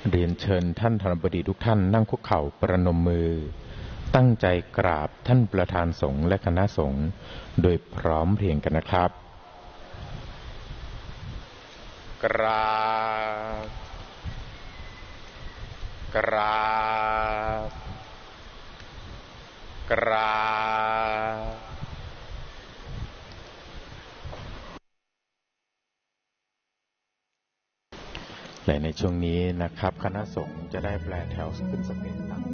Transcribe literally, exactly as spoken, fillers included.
เรียนเชิญท่านธนบดีทุกท่านนั่งคุกเข่าประนมมือตั้งใจกราบท่านประธานสงฆ์และคณะสงฆ์โดยพร้อมเพรียงกันนะครับกราบกราบกราบและในช่วงนี้นะครับคณะสงฆ์จะได้แปลแถวขึ้นสเปน